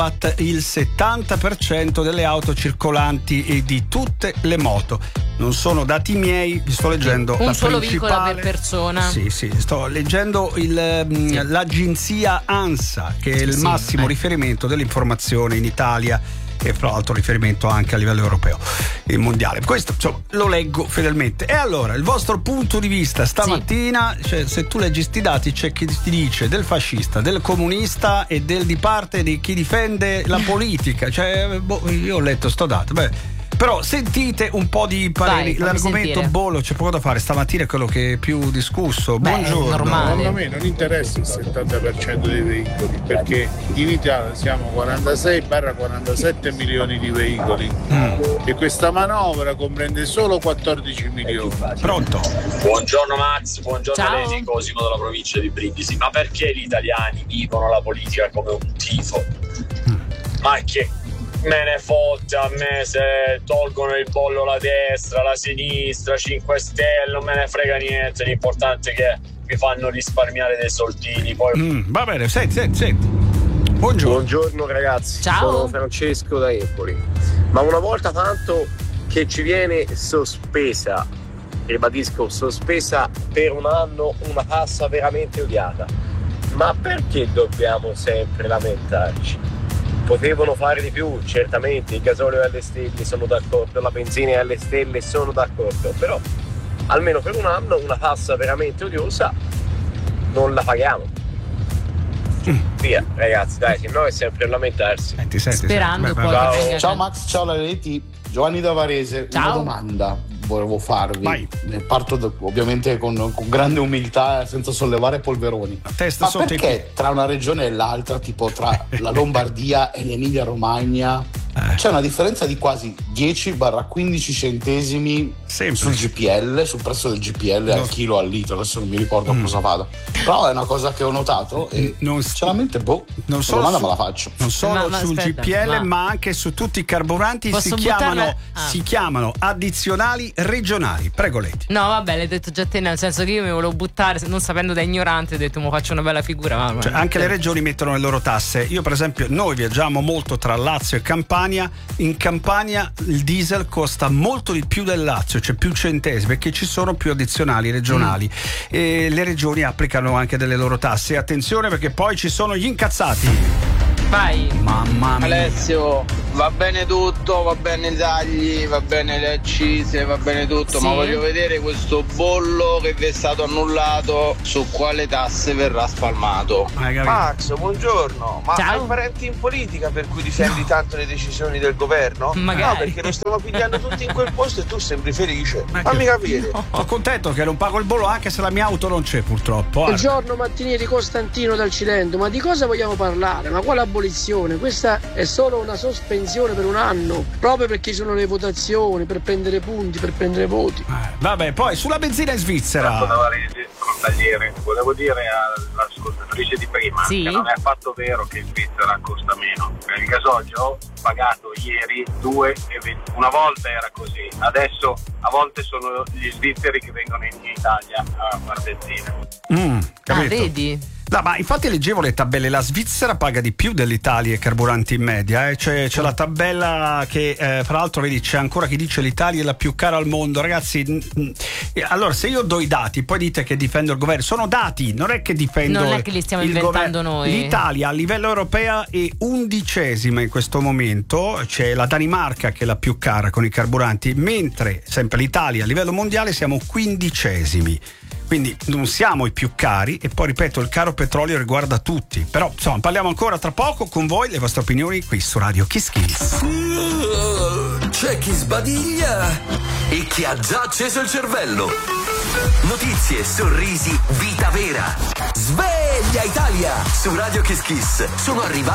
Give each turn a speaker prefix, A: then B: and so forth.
A: il 70% delle auto circolanti e di tutte le moto. Non sono dati miei, vi sto leggendo
B: un
A: la
B: solo
A: principale
B: veicolo per persona.
A: Sì, sto leggendo l'agenzia ANSA, che è il massimo riferimento dell'informazione in Italia, e fra l'altro riferimento anche a livello europeo e mondiale. Questo insomma lo leggo fedelmente. E allora il vostro punto di vista stamattina, cioè, se tu leggi sti dati, c'è chi ti dice del fascista, del comunista e di parte di chi difende la politica, cioè io ho letto sto dato, però sentite un po' di pareri. L'argomento bollo, c'è poco da fare, stamattina è quello che è più discusso. Buongiorno.
C: Secondo me non interessa il 70% dei veicoli, perché in Italia siamo 46-47 milioni di veicoli e questa manovra comprende solo 14 milioni.
A: Pronto?
D: Buongiorno Max, buongiorno
B: Ciao.
D: a lei, Cosimo dalla provincia di Brindisi. Ma perché gli italiani vivono la politica come un tifo? Ma che me ne fotte a me se tolgono il bollo la destra, la sinistra, 5 Stelle, non me ne frega niente, l'importante è che mi fanno risparmiare dei soldini. Poi
A: Va bene, senti. Buongiorno.
E: Buongiorno ragazzi,
B: Ciao.
E: sono Francesco da Empoli. Ma una volta tanto che ci viene sospesa, ribadisco, sospesa per un anno una tassa veramente odiata, ma perché dobbiamo sempre lamentarci? Potevano fare di più, certamente, il gasolio è alle stelle, sono d'accordo, la benzina è alle stelle, sono d'accordo, però almeno per un anno una tassa veramente odiosa non la paghiamo. Via ragazzi, dai, se no è sempre lamentarsi.
B: Sperando poi
E: Ciao.
B: che venga.
F: Ciao Max, ciao Laletti, Giovanni da Varese.
B: Ciao.
F: Una domanda volevo farvi.
A: Vai.
F: Parto ovviamente con grande umiltà, senza sollevare polveroni.
A: Testa
F: Ma
A: sotto
F: perché tra una regione e l'altra, tipo tra la Lombardia e l'Emilia Romagna, c'è una differenza di quasi 10-15 centesimi sul GPL, sul prezzo del GPL al chilo, al litro, adesso non mi ricordo cosa vada. Però è una cosa che ho notato e sinceramente
A: non solo
F: domanda me la faccio.
A: Non solo
B: Ma
A: sul
B: aspetta,
A: GPL, ma anche su tutti i carburanti
B: Posso
A: si chiamano addizionali regionali. Prego Leti.
B: No, vabbè, l'hai detto già te, nel senso che io mi volevo buttare, non sapendo da ignorante, ho detto mo faccio una bella figura.
A: Cioè, anche le regioni mettono le loro tasse. Io per esempio, noi viaggiamo molto tra Lazio e Campania. In Campania il diesel costa molto di più del Lazio, cioè più centesimi, perché ci sono più addizionali regionali e le regioni applicano anche delle loro tasse. Attenzione, perché poi ci sono gli incazzati.
B: Vai.
A: Mamma mia.
G: Alessio, va bene tutto, va bene i tagli, va bene le accise, va bene tutto,
B: Sì.
G: ma voglio vedere questo bollo che vi è stato annullato, su quale tasse verrà spalmato.
H: Max, buongiorno. Ma
B: Ciao.
H: hai parenti in politica per cui difendi tanto le decisioni del governo?
B: Magari.
H: No, perché noi stiamo pigliando tutti in quel posto e tu sembri felice. Fammi capire.
A: Sono contento che non pago il bollo anche se la mia auto non c'è, purtroppo.
I: Buongiorno Mattinieri Costantino dal Cilento, ma di cosa vogliamo parlare? Ma quale abolizione? Questa è solo una sospensione per un anno, proprio perché ci sono le votazioni, per prendere punti, per prendere voti.
A: Vabbè, poi sulla benzina in Svizzera.
C: Contagliere, volevo dire all'ascoltatrice di prima
B: Sì?
C: che non è affatto vero che in Svizzera costa meno. Il gasolio pagato ieri 2,20. Una volta era così, adesso a volte sono gli svizzeri che vengono in Italia a far benzina.
A: Capito?
B: Vedi?
A: No, ma infatti leggevo le tabelle, la Svizzera paga di più dell'Italia i carburanti in media, c'è la tabella che fra l'altro vedi c'è ancora chi dice l'Italia è la più cara al mondo. Ragazzi, allora se io do i dati poi dite che difendo il governo, sono dati, non è che difendo
B: Non è che li stiamo inventando noi.
A: L'Italia a livello europeo è 11ª in questo momento, c'è la Danimarca che è la più cara con i carburanti, mentre sempre l'Italia a livello mondiale siamo 15ª. Quindi non siamo i più cari e poi ripeto il caro petrolio riguarda tutti, però insomma parliamo ancora tra poco con voi, le vostre opinioni qui su Radio Kiss Kiss.
J: C'è chi sbadiglia e chi ha già acceso il cervello. Notizie, sorrisi, vita vera. Sveglia Italia su Radio Kiss Kiss. Sono arrivati